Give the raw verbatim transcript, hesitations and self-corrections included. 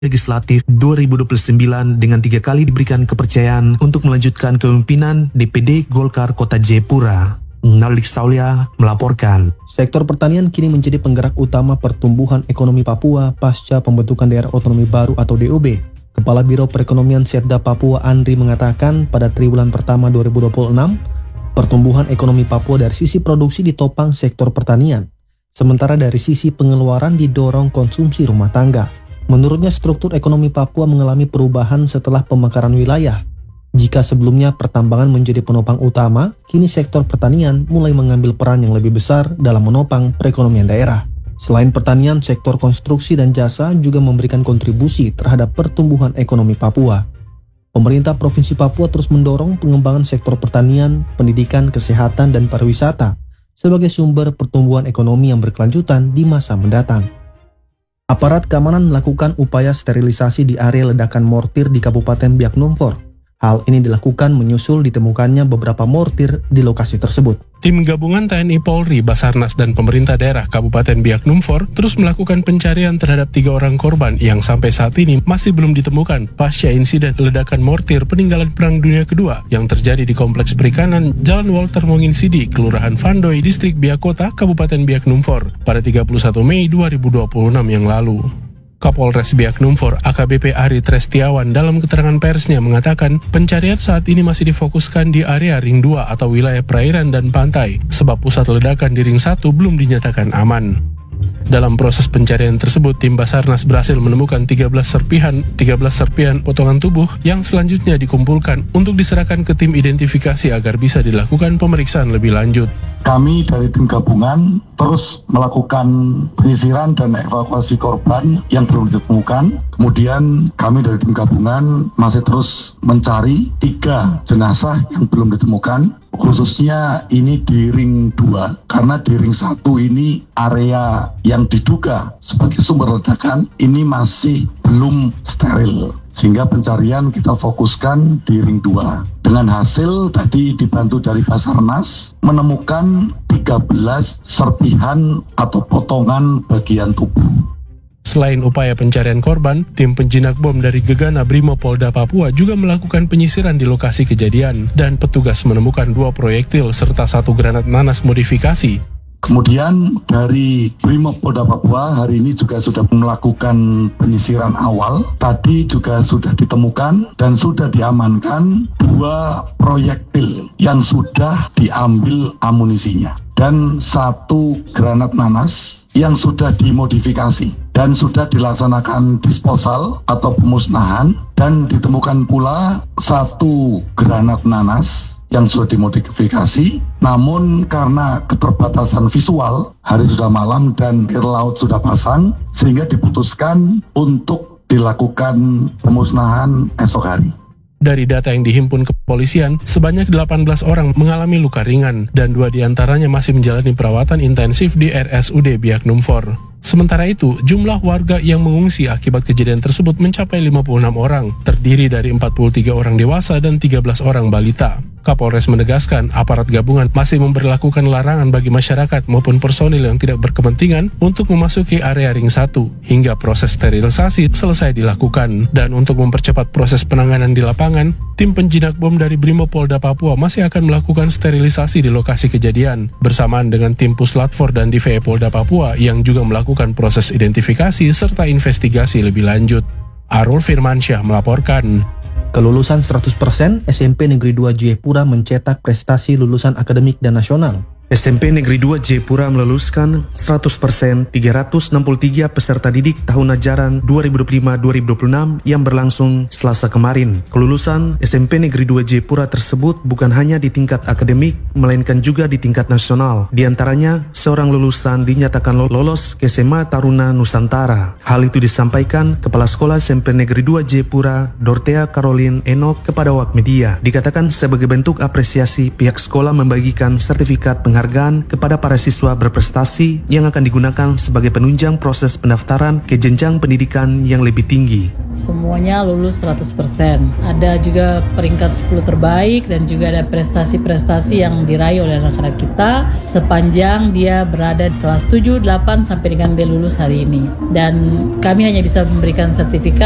Legislatif dua ribu dua puluh sembilan dengan tiga kali diberikan kepercayaan untuk melanjutkan kepemimpinan D P D Golkar Kota Jayapura. Nalik Saulia melaporkan. Sektor pertanian kini menjadi penggerak utama pertumbuhan ekonomi Papua pasca pembentukan daerah otonomi baru atau D O B. Kepala Biro Perekonomian Setda Papua Andri mengatakan pada triwulan pertama dua ribu dua puluh enam, pertumbuhan ekonomi Papua dari sisi produksi ditopang sektor pertanian, sementara dari sisi pengeluaran didorong konsumsi rumah tangga. Menurutnya struktur ekonomi Papua mengalami perubahan setelah pemekaran wilayah. Jika sebelumnya pertambangan menjadi penopang utama, kini sektor pertanian mulai mengambil peran yang lebih besar dalam menopang perekonomian daerah. Selain pertanian, sektor konstruksi dan jasa juga memberikan kontribusi terhadap pertumbuhan ekonomi Papua. Pemerintah Provinsi Papua terus mendorong pengembangan sektor pertanian, pendidikan, kesehatan, dan pariwisata sebagai sumber pertumbuhan ekonomi yang berkelanjutan di masa mendatang. Aparat keamanan melakukan upaya sterilisasi di area ledakan mortir di Kabupaten Biak Numfor. Hal ini dilakukan menyusul ditemukannya beberapa mortir di lokasi tersebut. Tim gabungan T N I Polri, Basarnas, dan pemerintah daerah Kabupaten Biak Numfor terus melakukan pencarian terhadap tiga orang korban yang sampai saat ini masih belum ditemukan pasca insiden ledakan mortir peninggalan Perang Dunia Kedua yang terjadi di Kompleks Perikanan Jalan Walter Monginsidi, Kelurahan Vandoy, Distrik Biak Kota, Kabupaten Biak Numfor pada tiga puluh satu Mei dua ribu dua puluh enam yang lalu. Kapolres Biak Numfor A K B P Ari Trestiawan dalam keterangan persnya mengatakan pencarian saat ini masih difokuskan di area Ring dua atau wilayah perairan dan pantai sebab pusat ledakan di Ring satu belum dinyatakan aman. Dalam proses pencarian tersebut, tim Basarnas berhasil menemukan tiga belas serpihan, tiga belas serpihan potongan tubuh yang selanjutnya dikumpulkan untuk diserahkan ke tim identifikasi agar bisa dilakukan pemeriksaan lebih lanjut. Kami dari tim gabungan terus melakukan penyisiran dan evakuasi korban yang belum ditemukan. Kemudian kami dari tim gabungan masih terus mencari tiga jenazah yang belum ditemukan. Khususnya ini di Ring dua, karena di Ring satu ini area yang diduga sebagai sumber ledakan ini masih belum steril. Sehingga pencarian kita fokuskan di Ring dua. Dengan hasil tadi dibantu dari Basarnas menemukan tiga belas serpihan atau potongan bagian tubuh. Selain upaya pencarian korban, tim penjinak bom dari Gegana Brimopolda Papua juga melakukan penyisiran di lokasi kejadian dan petugas menemukan dua proyektil serta satu granat nanas modifikasi. Kemudian dari Brimopolda Papua hari ini juga sudah melakukan penyisiran awal. Tadi juga sudah ditemukan dan sudah diamankan dua proyektil yang sudah diambil amunisinya dan satu granat nanas yang sudah dimodifikasi dan sudah dilaksanakan disposal atau pemusnahan, dan ditemukan pula satu granat nanas yang sudah dimodifikasi, namun karena keterbatasan visual, hari sudah malam dan air laut sudah pasang, sehingga diputuskan untuk dilakukan pemusnahan esok hari. Dari data yang dihimpun kepolisian, sebanyak delapan belas orang mengalami luka ringan dan dua diantaranya masih menjalani perawatan intensif di R S U D Biak Numfor. Sementara itu, jumlah warga yang mengungsi akibat kejadian tersebut mencapai lima puluh enam orang, terdiri dari empat puluh tiga orang dewasa dan tiga belas orang balita. Kapolres menegaskan aparat gabungan masih memberlakukan larangan bagi masyarakat maupun personil yang tidak berkepentingan untuk memasuki area Ring satu hingga proses sterilisasi selesai dilakukan. Dan untuk mempercepat proses penanganan di lapangan, tim penjinak bom dari Brimopolda Papua masih akan melakukan sterilisasi di lokasi kejadian bersamaan dengan tim Puslatfor dan D V E Polda Papua yang juga melakukan proses identifikasi serta investigasi lebih lanjut. Arul Firmansyah melaporkan. Kelulusan seratus persen S M P Negeri dua Jayapura mencetak prestasi lulusan akademik dan nasional. S M P Negeri dua Jayapura meluluskan seratus persen tiga ratus enam puluh tiga peserta didik tahun ajaran dua ribu dua puluh lima dua ribu dua puluh enam yang berlangsung Selasa kemarin. Kelulusan S M P Negeri dua Jayapura tersebut bukan hanya di tingkat akademik, melainkan juga di tingkat nasional. Di antaranya, seorang lulusan dinyatakan lolos ke S M A Taruna Nusantara. Hal itu disampaikan Kepala Sekolah S M P Negeri dua Jayapura, Dortea Caroline Enoch, kepada Awak Media. Dikatakan sebagai bentuk apresiasi, pihak sekolah membagikan sertifikat penghargaan penghargaan kepada para siswa berprestasi yang akan digunakan sebagai penunjang proses pendaftaran ke jenjang pendidikan yang lebih tinggi. Semuanya lulus seratus persen. Ada juga peringkat sepuluh terbaik dan juga ada prestasi-prestasi yang diraih oleh anak-anak kita sepanjang dia berada di kelas tujuh, delapan sampai dengan dia lulus hari ini. Dan kami hanya bisa memberikan sertifikat